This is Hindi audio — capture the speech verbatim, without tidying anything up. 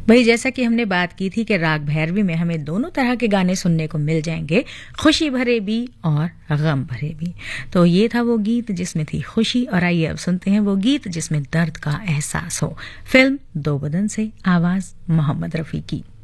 भाई जैसा कि हमने बात की थी कि राग भैरवी में हमें दोनों तरह के गाने सुनने को मिल जाएंगे, खुशी भरे भी और गम भरे भी। तो ये था वो गीत जिसमें थी खुशी, और आइए अब सुनते हैं वो गीत जिसमें दर्द का एहसास हो। फिल्म दो बदन से, आवाज मोहम्मद रफी की।